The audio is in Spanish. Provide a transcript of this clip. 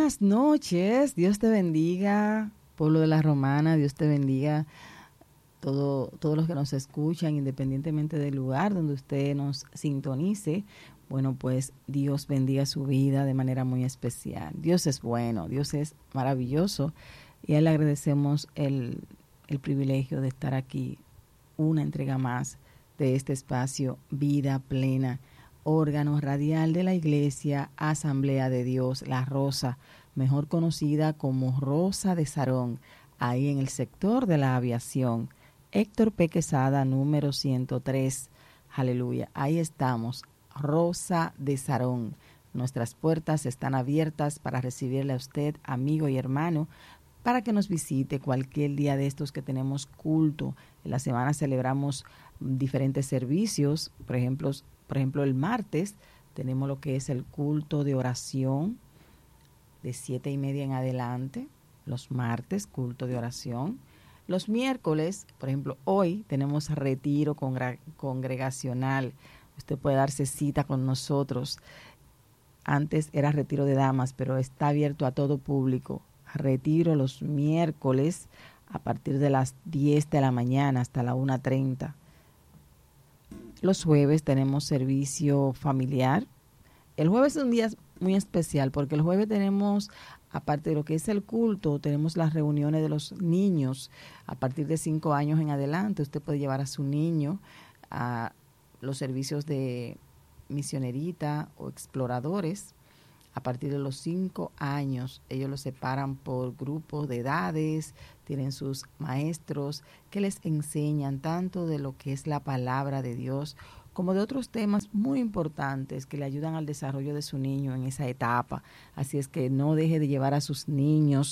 Buenas noches, Dios te bendiga, pueblo de la Romana, Dios te bendiga, todos los que nos escuchan, independientemente del lugar donde usted nos sintonice. Bueno, pues Dios bendiga su vida de manera muy especial. Dios es bueno, Dios es maravilloso y a Él le agradecemos el privilegio de estar aquí, una entrega más de este espacio Vida Plena, órgano radial de la Iglesia Asamblea de Dios, La Rosa, mejor conocida como Rosa de Sarón, ahí en el sector de la aviación. Héctor P. Quesada, número 103. Aleluya, ahí estamos, Rosa de Sarón. Nuestras puertas están abiertas para recibirle a usted, amigo y hermano, para que nos visite cualquier día de estos que tenemos culto. En la semana celebramos diferentes servicios, por ejemplo, el martes tenemos lo que es el culto de oración de 7:30 en adelante. Los martes, culto de oración. Los miércoles, por ejemplo, hoy tenemos retiro congregacional. Usted puede darse cita con nosotros. Antes era retiro de damas, pero está abierto a todo público. Retiro los miércoles a partir de las 10 de la mañana hasta la 1:30. Los jueves tenemos servicio familiar. El jueves es un día muy especial porque el jueves tenemos, aparte de lo que es el culto, tenemos las reuniones de los niños. A partir de 5 años en adelante, usted puede llevar a su niño a los servicios de misionerita o exploradores. A partir de los 5 años, ellos los separan por grupos de edades, tienen sus maestros que les enseñan tanto de lo que es la palabra de Dios como de otros temas muy importantes que le ayudan al desarrollo de su niño en esa etapa. Así es que no deje de llevar a sus niños